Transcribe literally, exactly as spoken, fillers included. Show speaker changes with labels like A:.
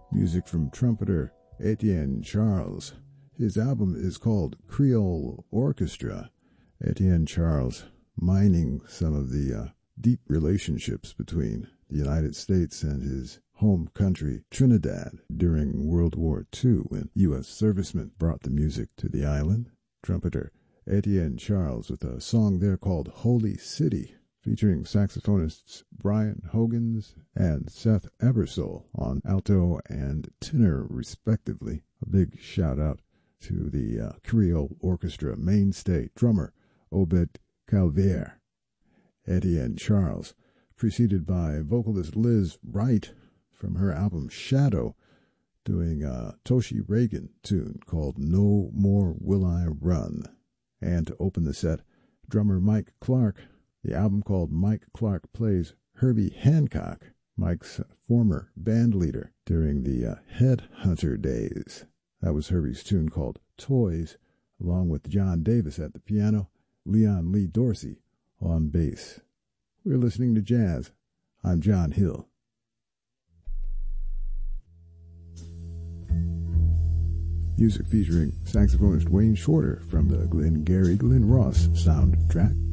A: Music from trumpeter Etienne Charles. His album is called Creole Orchestra. Etienne Charles mining some of the uh, deep relationships between the United States and his home country, Trinidad, during World War Two, when U S servicemen brought the music to the island. Trumpeter Etienne Charles with a song there called Holy City, featuring saxophonists Brian Hogans and Seth Ebersole on alto and tenor, respectively. A big shout-out to the uh, Creole Orchestra mainstay drummer Obed Calvier. Etienne Charles, preceded by vocalist Liz Wright from her album Shadow, doing a Toshi Reagan tune called No More Will I Run. And to open the set, drummer Mike Clark, the album called Mike Clark Plays Herbie Hancock, Mike's former band leader during the uh, Headhunter days. That was Herbie's tune called Toys, along with John Davis at the piano, Leon Lee Dorsey on bass. We're listening to jazz. I'm John Hill. Music featuring saxophonist Wayne Shorter from the Glengarry Glen Ross soundtrack.